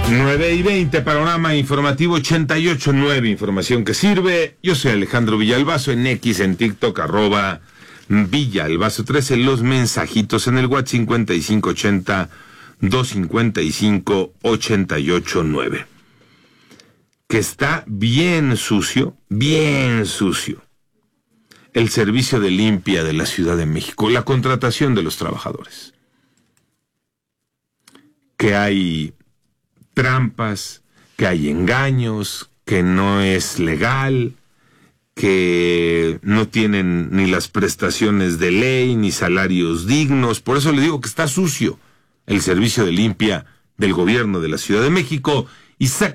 9:20, panorama informativo 88.9, información que sirve. Yo soy Alejandro Villalbazo, en X, en TikTok, @Villalbazo13, los mensajitos en el WhatsApp 5580-255-889. Que está bien sucio, el servicio de limpia de la Ciudad de México, la contratación de los trabajadores. Que hay trampas, que hay engaños, que no es legal, que no tienen ni las prestaciones de ley, ni salarios dignos. Por eso le digo que está sucio el servicio de limpia del gobierno de la Ciudad de México. Y